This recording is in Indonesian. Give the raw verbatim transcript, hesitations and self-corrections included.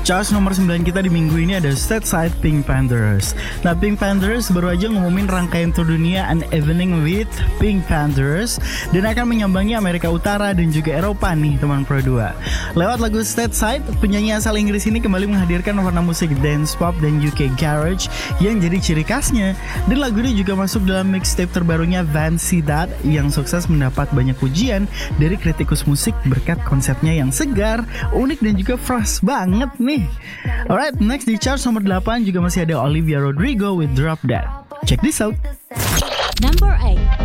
Charts nomor sembilan kita di minggu ini ada Stateside Pink Panthers. Nah, Pink Panthers baru aja ngumumin rangkaian tur dunia An Evening with Pink Panthers dan akan menyambangi Amerika Utara dan juga Eropa nih teman Pro dua. Lewat lagu Stateside, penyanyi asal Inggris ini kembali menghadirkan warna musik dance pop dan U K garage yang jadi ciri khasnya. Dan lagu ini juga masuk dalam mixtape terbarunya Fancy That yang sukses mendapat banyak pujian dari kritikus musik berkat konsepnya yang segar, unik dan juga fresh banget nih. Alright, next di charts nomor delapan juga masih ada Olivia Rodrigo with Drop That. Check this out. Number eight.